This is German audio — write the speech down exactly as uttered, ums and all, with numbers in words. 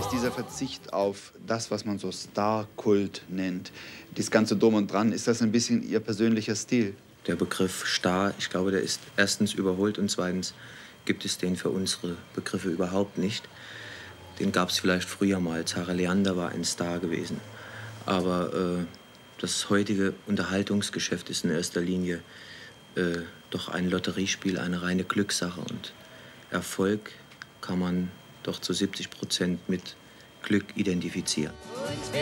dieser Verzicht auf das, was man so Star-Kult nennt, das ganze Drum und Dran, ist das ein bisschen Ihr persönlicher Stil? Der Begriff Star, ich glaube, der ist erstens überholt und zweitens gibt es den für unsere Begriffe überhaupt nicht. Den gab es vielleicht früher mal. Zara Leander war ein Star gewesen. Aber äh, das heutige Unterhaltungsgeschäft ist in erster Linie äh, doch ein Lotteriespiel, eine reine Glückssache. Und Erfolg kann man doch zu siebzig Prozent mit Glück identifizieren.